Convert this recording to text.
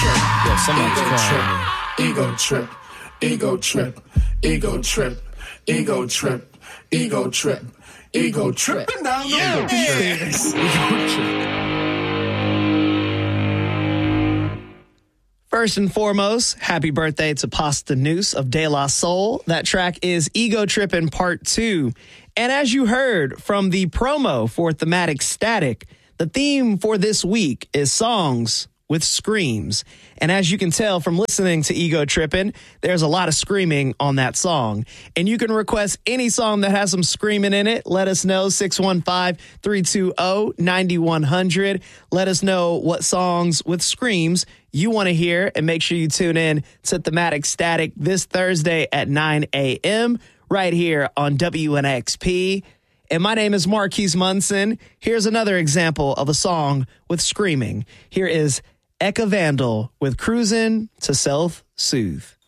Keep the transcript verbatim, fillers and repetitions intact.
Yo, somebody's ego crying. trip, ego trip, ego trip, ego trip, ego trip, ego trip, ego tripping down the stairs. Ego trip. First and foremost, happy birthday to Pasta Noose of De La Soul. That track is Ego Trippin' Part two. And as you heard from the promo for Thematic Static, the theme for this week is songs with screams. And as you can tell from listening to Ego Trippin', there's a lot of screaming on that song. And you can request any song that has some screaming in it. Let us know, six one five, three two zero, nine one zero zero. Let us know what songs with screams you want to hear, and make sure you tune in to Thematic Static this Thursday at nine a.m. right here on W N X P. And my name is Marquise Munson. Here's another example of a song with screaming. Here is Eka Vandal with Cruisin' to Self-Soothe.